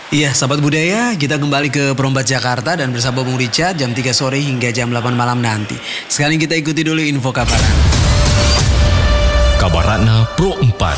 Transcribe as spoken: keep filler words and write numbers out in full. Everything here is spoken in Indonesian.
Iya, sahabat budaya, kita kembali ke Perombat Jakarta dan bersama Bung Richard jam tiga sore hingga jam delapan malam nanti. Sekarang kita ikuti dulu info kabaran. Kabaranna Pro empat.